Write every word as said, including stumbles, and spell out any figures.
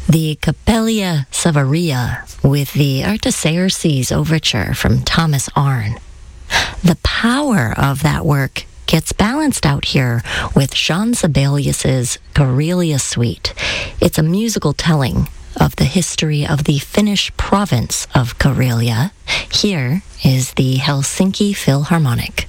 the Capella Savaria with the Artaxerxes Overture from Thomas Arne. The power of that work gets balanced out here with Jean Sibelius's Karelia Suite. It's a musical telling of the history of the Finnish province of Karelia. Here is the Helsinki Philharmonic.